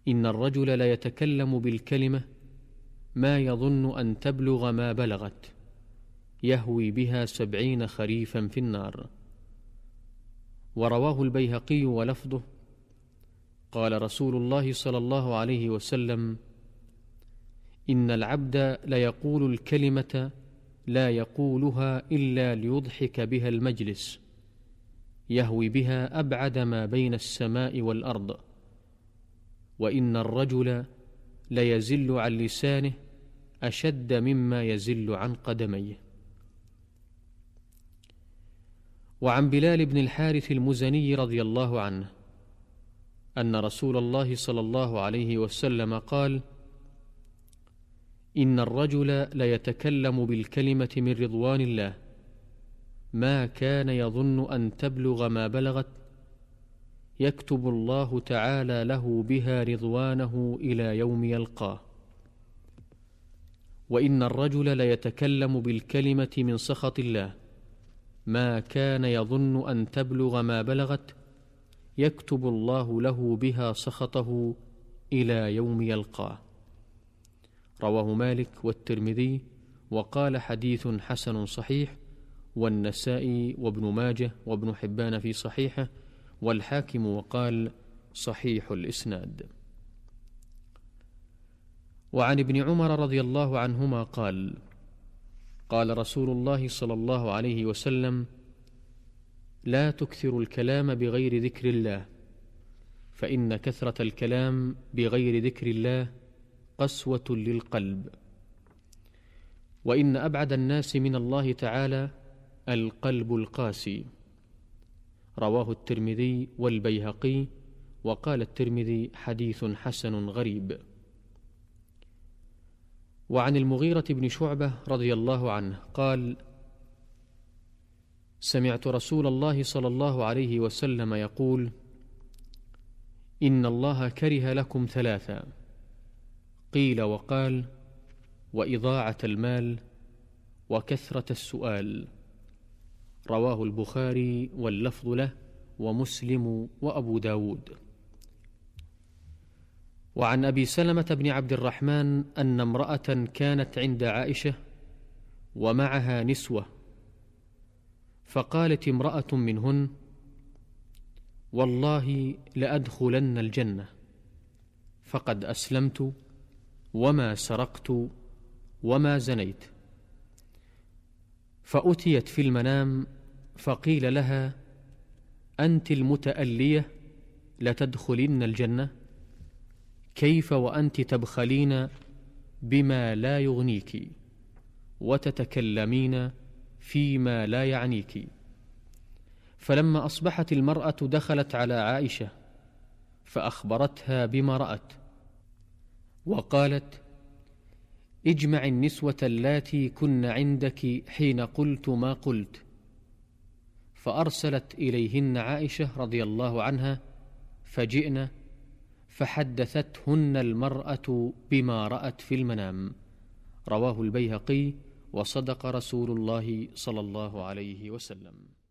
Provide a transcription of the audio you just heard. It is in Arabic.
إن الرجل ليتكلم بالكلمة ما يظن أن تبلغ ما بلغت، يهوي بها 70 خريفا في النار. ورواه البيهقي ولفظه: قال رسول الله صلى الله عليه وسلم: إن العبد ليقول الكلمة لا يقولها إلا ليضحك بها المجلس، يهوي بها أبعد ما بين السماء والأرض. وإن الرجل ليزل عن لسانه أشد مما يزل عن قدميه. وعن بلال بن الحارث المزني رضي الله عنه أن رسول الله صلى الله عليه وسلم قال: إن الرجل ليتكلم بالكلمة من رضوان الله ما كان يظن أن تبلغ ما بلغت، يكتب الله تعالى له بها رضوانه إلى يوم يلقاه. وإن الرجل ليتكلم بالكلمة من سخط الله ما كان يظن أن تبلغ ما بلغت، يكتب الله له بها سخطه إلى يوم يلقاه. رواه مالك والترمذي وقال: حديث حسن صحيح، والنسائي وابن ماجه وابن حبان في صحيحه، والحاكم وقال: صحيح الإسناد. وعن ابن عمر رضي الله عنهما قال: قال رسول الله صلى الله عليه وسلم: لا تكثروا الكلام بغير ذكر الله، فإن كثرة الكلام بغير ذكر الله قسوة للقلب. وإن أبعد الناس من الله تعالى القلب القاسي. رواه الترمذي والبيهقي، وقال الترمذي: حديث حسن غريب. وعن المغيرة بن شعبة رضي الله عنه قال: سمعت رسول الله صلى الله عليه وسلم يقول: إن الله كره لكم 3: قيل وقال: وإضاعة المال، وكثرة السؤال. رواه البخاري واللفظ له، ومسلم وأبو داود. وعن أبي سلمة بن عبد الرحمن أن امرأة كانت عند عائشة ومعها نسوة، فقالت امرأة منهن: والله لأدخلن الجنة، فقد أسلمت وما سرقت وما زنيت. فأتيت في المنام فقيل لها: أنت المتألية لتدخلن الجنة؟ كيف وأنت تبخلين بما لا يغنيك وتتكلمين فيما لا يعنيك؟ فلما أصبحت المرأة دخلت على عائشة فأخبرتها بما رأت، وقالت: اجمع النسوة اللاتي كن عندك حين قلت ما قلت. فأرسلت إليهن عائشة رضي الله عنها فجئن، فحدثتهن المرأة بما رأت في المنام. رواه البيهقي، وصدق رسول الله صلى الله عليه وسلم.